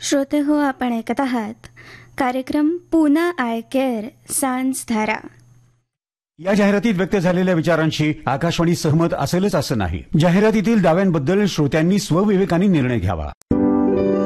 श्रोते हो, आपण ऐकत आहात कार्यक्रम पूना आय केअर सांज धारा. या जाहिरातीत व्यक्त झालेल्या विचारांशी आकाशवाणी सहमत असेलच असं नाही. जाहिरातीतील दाव्यांबद्दल श्रोत्यांनी स्वविवेकाने निर्णय घ्यावा.